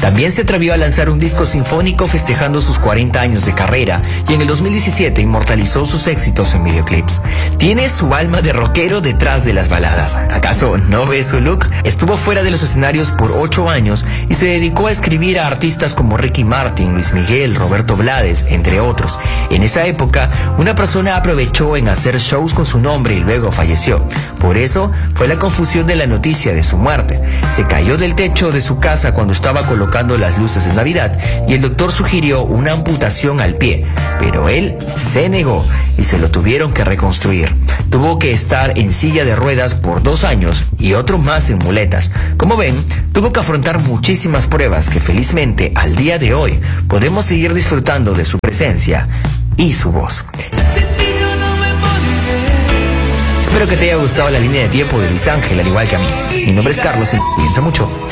También se atrevió a lanzar un disco sinfónico festejando sus 40 años de carrera y en el 2017 inmortalizó sus éxitos en videoclips. Tiene su alma de rockero detrás de las baladas. ¿Acaso no ves su look? Estuvo fuera de los escenarios por 8 años y se dedicó a escribir a artistas como Ricky Martin, Luis Miguel, Roberto Blades, entre otros. En esa época, una persona aprovechó en hacer shows con su nombre y luego falleció. Por eso fue la confusión de la noticia de su muerte. Se cayó del techo de su casa cuando estaba colocando las luces de Navidad y el doctor sugirió una amputación al pie, pero él se negó y se lo tuvieron que reconstruir. Tuvo que estar en silla de ruedas por 2 años y otro más en muletas. Como ven, tuvo que afrontar muchísimas pruebas que felizmente al día de hoy podemos seguir disfrutando de su presencia y su voz. Espero que te haya gustado la línea de tiempo de Luis Ángel, al igual que a mí. Mi nombre es Carlos y piensa mucho.